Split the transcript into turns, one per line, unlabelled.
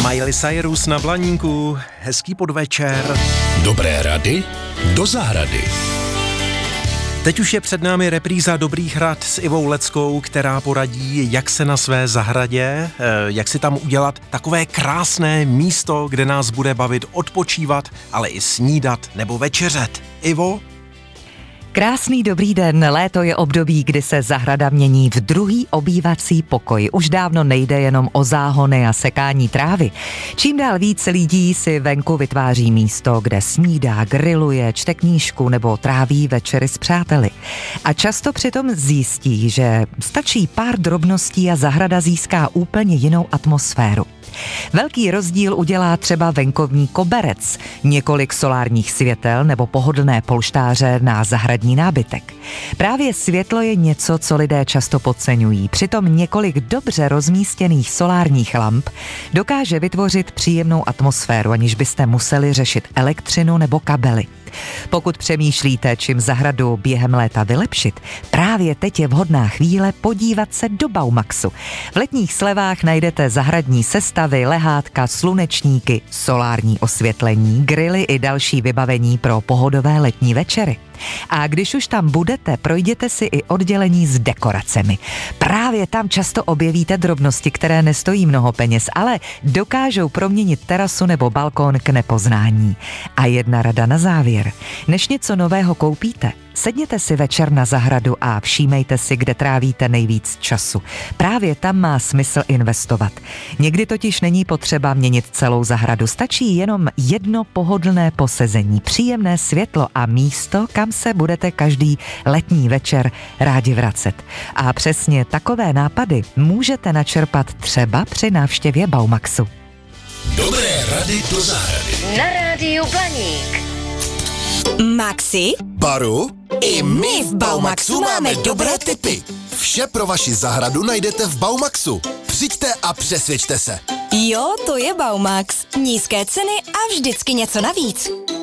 Miley Cyrus na Blaníku, hezký podvečer.
Dobré rady do zahrady.
Teď už je před námi repríza Dobrých rad s Ivou Leckou, která poradí, jak se na své zahradě, jak si tam udělat takové krásné místo, kde nás bude bavit odpočívat, ale i snídat nebo večeřet. Ivo?
Krásný dobrý den, léto je období, kdy se zahrada mění v druhý obývací pokoj. Už dávno nejde jenom o záhony a sekání trávy. Čím dál víc lidí si venku vytváří místo, kde snídá, grilluje, čte knížku nebo tráví večery s přáteli. A často přitom zjistí, že stačí pár drobností a zahrada získá úplně jinou atmosféru. Velký rozdíl udělá třeba venkovní koberec, několik solárních světel nebo pohodlné polštáře na zahradní nábytek. Právě světlo je něco, co lidé často podceňují. Přitom několik dobře rozmístěných solárních lamp dokáže vytvořit příjemnou atmosféru, aniž byste museli řešit elektřinu nebo kabely. Pokud přemýšlíte, čím zahradu během léta vylepšit, právě teď je vhodná chvíle podívat se do Baumaxu. V letních slevách najdete zahradní sestavy, lehátka, slunečníky, solární osvětlení, grily i další vybavení pro pohodové letní večery. A když už tam budete, projděte si i oddělení s dekoracemi. Právě tam často objevíte drobnosti, které nestojí mnoho peněz, ale dokážou proměnit terasu nebo balkón k nepoznání. A jedna rada na závěr. Než něco nového koupíte, sedněte si večer na zahradu a všímejte si, kde trávíte nejvíc času. Právě tam má smysl investovat. Někdy totiž není potřeba měnit celou zahradu, stačí jenom jedno pohodlné posezení, příjemné světlo a místo, kam se budete každý letní večer rádi vracet. A přesně takové nápady můžete načerpat třeba při návštěvě Baumaxu.
Dobré rady do zahrady.
Na rádiu Blaník.
Maxi,
Baru,
i my v Baumaxu máme dobré tipy.
vše pro vaši zahradu najdete v Baumaxu. Přijďte a přesvědčte se.
Jo, to je Baumax. Nízké ceny a vždycky něco navíc.